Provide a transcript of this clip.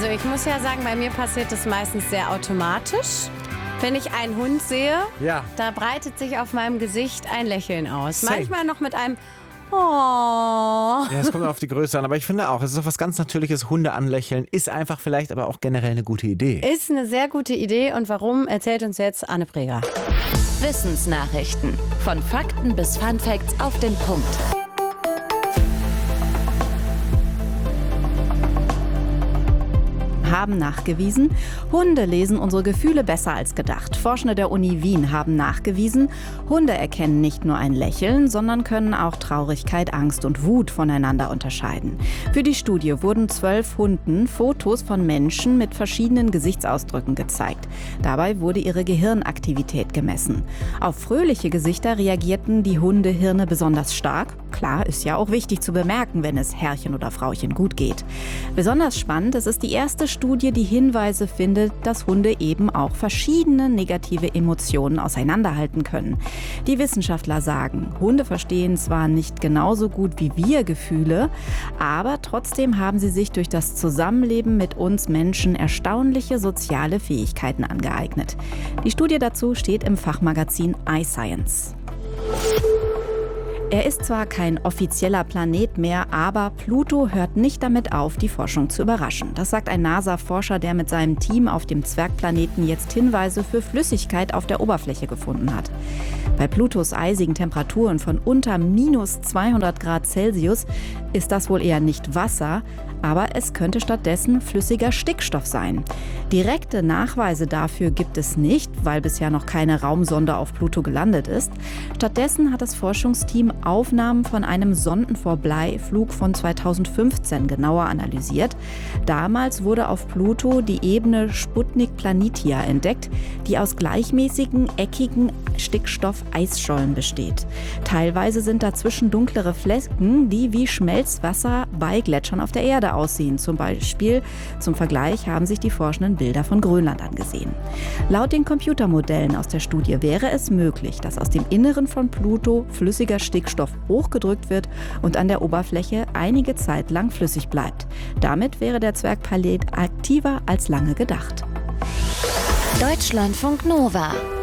Also ich muss ja sagen, bei mir passiert das meistens sehr automatisch. Wenn ich einen Hund sehe, da breitet sich auf meinem Gesicht ein Lächeln aus. Same. Manchmal noch mit einem Oh. Ja, es kommt auf die Größe an, aber ich finde auch, es ist auch was ganz Natürliches, Hunde anlächeln, ist einfach vielleicht aber auch generell eine gute Idee. Ist eine sehr gute Idee und warum, erzählt uns jetzt Anne Preger. Wissensnachrichten. Von Fakten bis Funfacts auf den Punkt. Haben nachgewiesen, Hunde lesen unsere Gefühle besser als gedacht. Forschende der Uni Wien haben nachgewiesen, Hunde erkennen nicht nur ein Lächeln, sondern können auch Traurigkeit, Angst und Wut voneinander unterscheiden. Für die Studie wurden 12 Hunden Fotos von Menschen mit verschiedenen Gesichtsausdrücken gezeigt. Dabei wurde ihre Gehirnaktivität gemessen. Auf fröhliche Gesichter reagierten die Hundehirne besonders stark. Klar, ist ja auch wichtig zu bemerken, wenn es Herrchen oder Frauchen gut geht. Besonders spannend, es ist die erste Studie, die Hinweise findet, dass Hunde eben auch verschiedene negative Emotionen auseinanderhalten können. Die Wissenschaftler sagen, Hunde verstehen zwar nicht genauso gut wie wir Gefühle, aber trotzdem haben sie sich durch das Zusammenleben mit uns Menschen erstaunliche soziale Fähigkeiten angeeignet. Die Studie dazu steht im Fachmagazin iScience. Er ist zwar kein offizieller Planet mehr, aber Pluto hört nicht damit auf, die Forschung zu überraschen. Das sagt ein NASA-Forscher, der mit seinem Team auf dem Zwergplaneten jetzt Hinweise für Flüssigkeit auf der Oberfläche gefunden hat. Bei Plutos eisigen Temperaturen von unter minus 200 Grad Celsius ist das wohl eher nicht Wasser, aber es könnte stattdessen flüssiger Stickstoff sein. Direkte Nachweise dafür gibt es nicht, weil bisher noch keine Raumsonde auf Pluto gelandet ist. Stattdessen hat das Forschungsteam Aufnahmen von einem Sondenvorbleiflug von 2015 genauer analysiert. Damals wurde auf Pluto die Ebene Sputnik-Planitia entdeckt, die aus gleichmäßigen, eckigen Stickstoff-Eisschollen besteht. Teilweise sind dazwischen dunklere Flecken, die wie Schmelzwasser bei Gletschern auf der Erde aussehen. Zum Beispiel zum Vergleich haben sich die Forschenden Bilder von Grönland angesehen. Laut den Computermodellen aus der Studie wäre es möglich, dass aus dem Inneren von Pluto flüssiger Stickstoff hochgedrückt wird und an der Oberfläche einige Zeit lang flüssig bleibt. Damit wäre der Zwergplanet aktiver als lange gedacht. Deutschlandfunk Nova